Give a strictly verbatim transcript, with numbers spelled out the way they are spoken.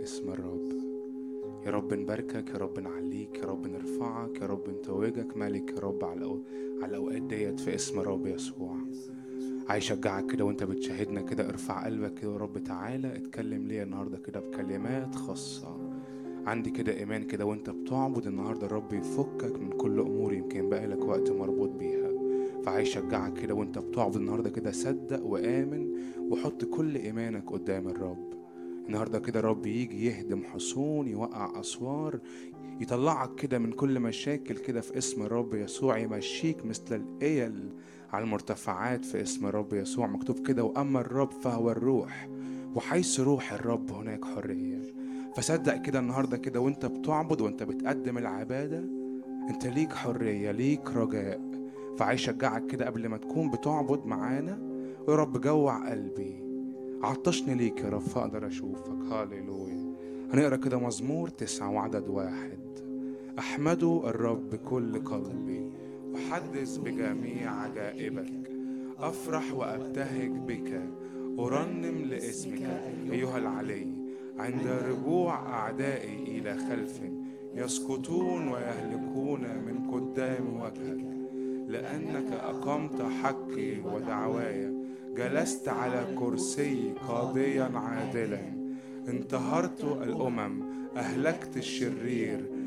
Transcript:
اسم الرب. يا رب نباركك، يا رب نعليك، يا رب نرفعك، يا رب نتوجك ملك يا رب على الأو... على الأوقات ديت في اسم الرب يسوع. عايز اشجعك كده وانت بتشاهدنا كده، ارفع قلبك كده، يا رب تعالى اتكلم ليا النهارده كده بكلمات خاصة. عندي كده ايمان كده وانت بتعبد النهارده الرب يفكك من كل امور يمكن بقى لك وقت مربوط بيها. فعايز اشجعك كده وانت بتعبد النهارده كده، صدق وآمن وحط كل ايمانك قدام الرب. النهارده كده الرب يجي يهدم حصون، يوقع اسوار، يطلعك كده من كل مشاكل كده في اسم الرب يسوع، يمشيك مثل الايل على المرتفعات في اسم الرب يسوع. مكتوب كده واما الرب فهو الروح، وحيث روح الرب هناك حرية. فصدق كده النهارده كده وانت بتعبد وانت بتقدم العبادة، انت ليك حرية، ليك رجاء. فعايز اشجعك كده قبل ما تكون بتعبد معانا، يا رب جوع قلبي، عطشني ليك يا رب فاقدر اشوفك. هاليلويا. هنقرا كده مزمور تسعة وعدد واحد. احمده الرب بكل قلبي، احدث بجميع عجائبك، افرح وابتهج بك، ارنم لاسمك ايها العلي. عند رجوع اعدائي الى خلف، يسقطون ويهلكون من قدام وجهك. لأنك أقمت حقي ودعواي، جلست على كرسي قاضيا عادلا. انتهرت الأمم، أهلكت الشرير،